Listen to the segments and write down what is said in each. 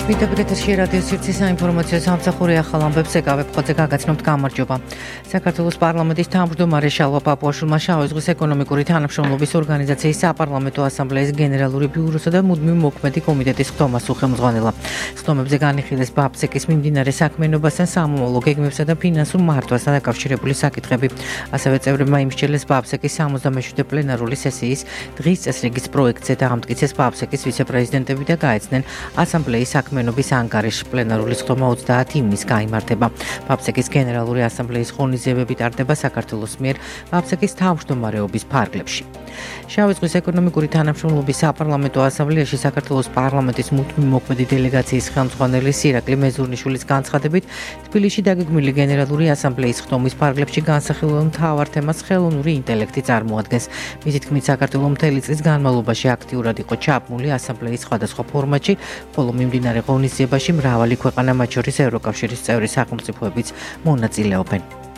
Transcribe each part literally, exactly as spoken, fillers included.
ვიდეოგრეთში რადიო სივრცის საინფორმაციო სამსახური ახალ ამბებს ეკავებ ხოძე გაგაცნობთ გამარჯობა. საქართველოს პარლამენტის თავმჯდომარე შალვა პაპუაშვილმა შავი ზღვის ეკონომიკური თანამშრომლობის ორგანიზაციის საპარლამენტო ასამბლეის გენერალური ბიუროსა და მუდმივი მოქმედი კომიტეტის ხდომას უხელმძღვანელა. ხდომებზე განიხილეს ბაბსეკის მიმდინარე საქმიანობასთან სამომავლო გეგმებსა და ფინანსურ მართვასთან დაკავშირებული საკითხები. ასევე წევრებმა იმსჯელეს ბაბსეკის სამოცდამეშვიდე პლენარული სესიის დღის წესრიგის პროექტზე დაამტკიცეს ბაბსეკის ვიცე-პრეზიდენტები და გაეცნენ ასამბლეის საქმიანობის ანგარიში. პლენარული ხდომა ოცდაათი ივნისს გაიმართება. ბაბსეკის გენერალური ასამბლეის ღონისძიებები ტარდება საქართველოს მიერ ბაბსეკის თავმჯდომარეობის ფარგლებში. შავი ზღვის ეკონომიკური თანამშრომლობის საპარლამენტო ასამბლეაში საქართველოს პარლამენტის მუდმივი მოქმედი დელეგაციის ხელმძღვანელი ირაკლი მეზურნიშვილის განცხადებით, თბილისში დაგეგმილი გენერალური ასამბლეის ხდომის ფარგლებში განსახილველ მთავარ თემას ხელოვნური ინტელექტი წარმოადგენს. მისი თქმით, საქართველოს მთელი წლის განმავლობაში აქტიურად იყო ჩაბმული ასამბლეის სხვადასხვა ფორმატში, ხოლო მიმდინარე ღონისძიებაში მრავალი ქვეყანა, მათ შორის ევროკავშირის წევრი სახელმწიფოებიც მონაწილეობენ.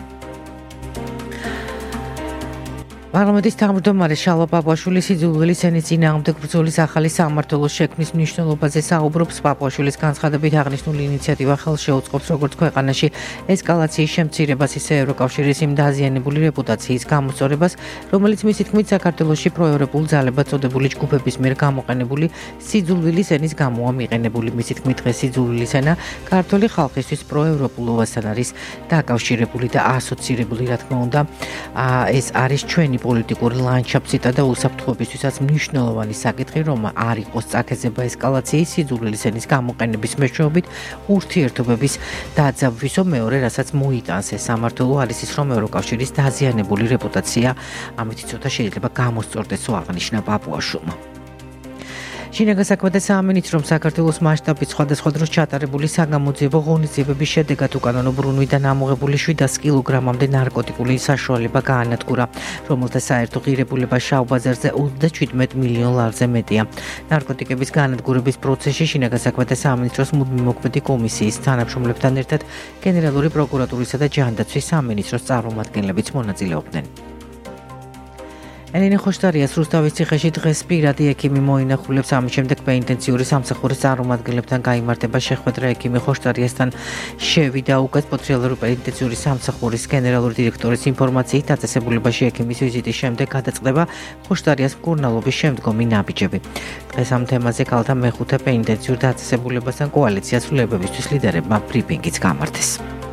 პარლამენტის თავმჯდომარე შალვა პაპუაშვილი სიძულვილის ენის წინააღმდეგ ბრძოლის ახალი სამმართველოს შექმნის მნიშვნელობაზე საუბრობს. პაპუაშვილის განცხადებით, აღნიშნული ინიციატივა ხელს შეუწყობს როგორც ქვეყანაში ესკალაციის შემცირებას, ისე ევროკავშირის იმ დაზიანებული რეპუტაციის გამოსწორებას, რომელიც მისი თქმით საქართველოში პროევროპულ ძალებად წოდებული ჯგუფების მიერ გამოყენებული სიძულვილის ენის გამოა მიყენებული. მისი თქმით, დღეს სიძულვილის ენა ქართული ხალხისთვის პროევროპულობასთან არის დაკავშირებული და ასოცირებული, რა თქმა უნდა, ეს არის ჩვენი პოლიტიკური ლანდშაფტსა და უსაფრთხოებისთვისაც მნიშვნელოვანი საკითხი, რომ არ იყოს წაქეზება ესკალაციის სიძულვილის ენის გამოყენების მეშვეობით ურთიერთობების დაძაბვისო. მეორე, რასაც მოიტანს ეს სამმართველო, არის ის, რომ ევროკავშირის დაზიანებული რეპუტაცია ამით ცოტა შეიძლება გამოსწორდეს, აღნიშნა პაპუაშვილმა. შინაგან საქმეთა სამინისტრომ საქართველოს მასშტაბით სხვადასხვა დროს ჩატარებული საგამოძიებო ღონისძიებების შედეგად უკანონო ბრუნვიდან ამოღებული შვიდას კილოგრამამდე ნარკოტიკული საშუალება გაანადგურა, რომელთა საერთო ღირებულება შავ ბაზარზე ოცდაჩვიდმეტ მილიონ ლარზე მეტია. ნარკოტიკების გაანადგურების პროცესში შინაგან საქმეთა სამინისტროს მუდმივი მოქმედი კომისიის თანამშრომლებთან ერთად გენერალური პროკურატურისა და ჯანდაცვის სამინისტროს წარმომადგენლებიც მონაწილეობდნენ. ელენე ხოშტარიას რუსთავის ციხეში დღეს პირადი ექიმი მოინახულებს, ამის შემდეგ პენიტენციური სამსახურის წარმომადგენლებთან გაიმართება შეხვედრა. ექიმი ხოშტარიასთან შევიდა უკეთ პოტრიალური პენიტენციური სამსახურის გენერალური დირექტორის ინფორმაციით, დაწესებულებაში ექიმის ვიზიტის შემდეგ გადაწყდება ხოშტარიას მკურნალობის შემდგომი ნაბიჯები. დღეს ამ თემაზე ქალთა მეხუთე პენიტენციურ დაწესებულებასთან კოალიციას ცვლილებებისთვის ლიდერებმა ბრიფინგიც გამართეს.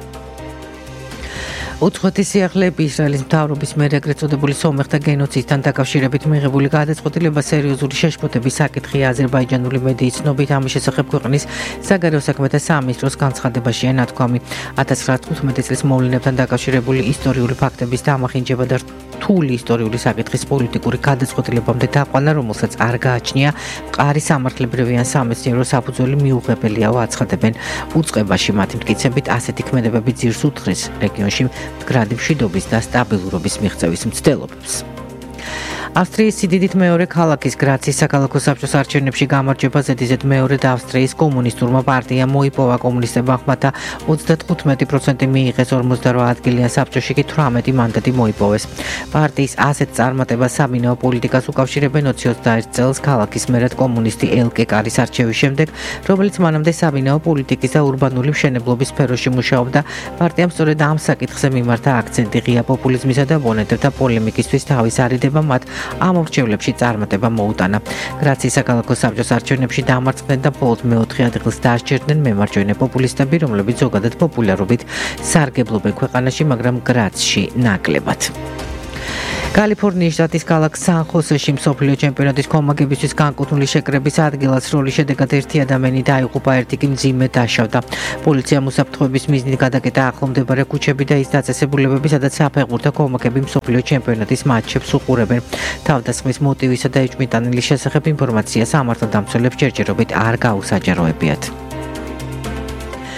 უცხოეთის სიახლეები ისრაელის მთავრობის მიერ ეგრეთ წოდებული სომეხთა გენოციდთან დაკავშირებით მიღებული გადაწყვეტილება სერიოზული შეშფოთების საკითხია. აზერბაიჯანული მედიის ცნობით, ამის შესახებ ქვეყნის საგარეო საქმეთა სამინისტროს განცხადებაშია ნათქვამი. ათას ცხრაასა თხუთმეტი წლის მოვლენებთან დაკავშირებული ისტორიული ფაქტების დამახინჯება და რთული ისტორიული საკითხის პოლიტიკური გადაწყვეტილებამდე დაყვანა, რომელსაც არ გააჩნია მყარი სამართლებრივი ან სამეცნიერო საფუძველი, მიუღებელიაო, აცხადებენ. უწყებაში მათი მტკიცებით, ასეთი ქმედებები ძირს უთხრეს რეგიონში მდგრადი მშვიდობის და სტაბილურობის მიღწევის მცდელობებს. ავსტრიის სიდიდით მეორე ქალაქის გრაცის საქალაქო საბჭოს არჩევნებში გამარჯვება ზედიზედ მეორე და ავსტრიის კომუნისტურმა პარტიამ მოიპოვა. კომუნისტებმა ხმათა ოცდათხუთმეტი პროცენტი მიიღეს, ორმოცდარვა ადგილიან საბჭოში კი თვრამეტი მანდატი მოიპოვეს. პარტიის ასეთ წარმატებას საბინაო პოლიტიკას უკავშირებენ ოცდაერთ წელს ქალაქის მერად კომუნისტი ელკე კარის არჩევის შემდეგ, რომელიც მანამდე საბინაო პოლიტიკის და ურბანული მშენებლობის სფეროში მუშაობდა. პარტიამ სწორედ ამ საკითხზე მიმართა აქცენტი. ღია პოპულიზმისა და ოპონენტებთან პოლემიკისთვის თავის არიდება მათ ამ ორჩევლებში წარმატება მოუტანა. გრაცის საქალაქო საბჭოს არჩევნებში დამარცხდნენ და მხოლოდ მეოთხე ადგილს დაასჯერდნენ მემარჯვენე პოპულისტები, რომლებიც ზოგადად პოპულარობით სარგებლობენ ქვეყანაში, მაგრამ გრაცში ნაკლებად. კალიფორნიის შტატის ქალაქ სან-ხოსეში მსოფლიო ჩემპიონატის კომაგებისთვის განკუთვნილი შეკრების ადგილას როლის შედეგად ერთი ადამიანი დაიღუპა, ერთი კი მძიმე დაშავდა. პოლიციამ უსაფრთხოების მიზნით გადაკეტა ახლო მდებარე ქუჩები და ის დაწესებულებები, სადაც საფეხბურთო კომაგები მსოფლიო ჩემპიონატის მატჩებს უყურებენ. თავდასხმის მოტივისა და ეჭვმიტანილის შესახებ ინფორმაცია სამართალდამცველებს ჯერჯერობით არ გაუსაჯაროებიათ.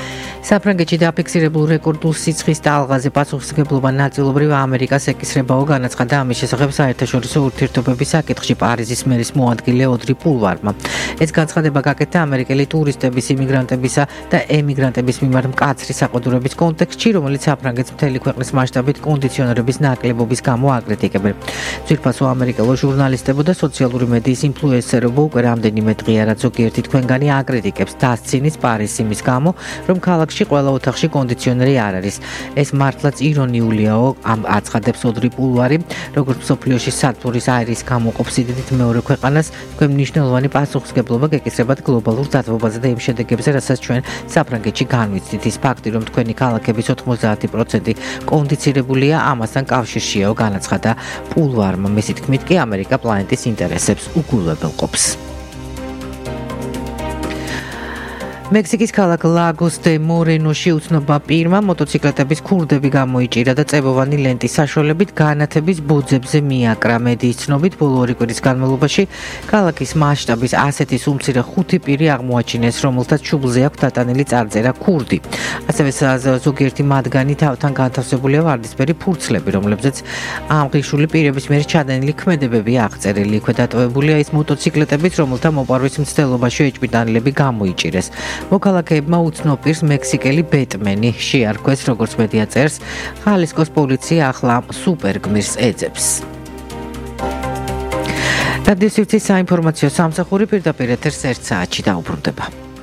საფრანგეთში დაფიქსირებულ რეკორდულ სიცხის ტალღაზე პასუხისმგებლობა ნაწილობრივ ამერიკას ეკისრებაო, განაცხადა ამის შესახებ საერთაშორისო ურთიერთობების საკითხში პარიზის მერის მოადგილე ოდრი პულვარმა. ეს განცხადება გაკეთდა ამერიკელი ტურისტების, იმიგრანტებისა და ემიგრანტების მიმართ მკაცრი საყდრების კონტექსტში, რომელიც საფრანგეთს მთელი ქვეყნის მასშტაბით კონდიციონერების ნაკლებობის გამო აკრიტიკებენ. ძვირფასო ამერიკელო ჟურნალისტებო და სოციალური მედიის ინფლუენსერებო უკვე რამდენიმე დღეა, რაც ზოგიერთი თქვენგანი აკრიტიკებს დასცინის პარიზს იმის გამო, რომ ქალაქში ყველა ოთახში კონდიციონერი არ არის. ეს მართლაც ირონიულიაო, ამ აცხადებს ოდრი პულვარი, როგორც მსოფლიოში სათბურის აირის გამოყოფ სიდიდით მეორე ქვეყანას, თქვენ მნიშვნელოვანი პასუხისმგებლობა გეკისრებათ გლობალურ დათბობაზე და იმ შედეგებზე, რასაც ჩვენ საფრანგეთში განვიცდით. ის ფაქტი, რომ თქვენი ქალაქების ოთხმოცდაათი პროცენტი კონდიცირებულია, ამასთან კავშირშიაო, განაცხადა პულვარმა. მისი თქმით კი ამერიკა პლანეტის ინტერესებს უგულებელყოფს. მექსიკის ქალაქ ლაგოს დე მორენოში უცნობმა პირმა მოტოციკლეტების ქურდები გამოიჭირა და წებოვანი ლენტის საშუალებით განათების ბოძებზე მიაკრა. მედიის ცნობით, ბოლო ორი კვირის განმავლობაში ქალაქის მასშტაბის ასეთი უმცირე ხუთი პირი აღმოაჩინეს, რომელთაც ჩუბლზე აქვთ დატანილი წარწერა ქურდი. ასევე ზოგიერთი მათგანი თავთან განთავსებულია ვარდისფერი ფურცლები, რომლებზეც ამღიშული პირების მიერ ჩადენილი ქმედებები აღწერილი. იქვე დატოვებულია ის მოტოციკლეტებიც, რომელთა მოპარვის მცდელობაში ეჭვმიტანილები გამოიჭირეს. მოქალაქეებმა უცნობ პირს მექსიკელი ბეტმენი შეარქვეს, როგორც მედია წერს, ხალისკოს პოლიცია ახლა სუპერ გმირს ეძებს. რადიო სივრცის საინფორმაციო სამსახური პირდაპირ ეთერს ერთ საათში დაუბრუნდება.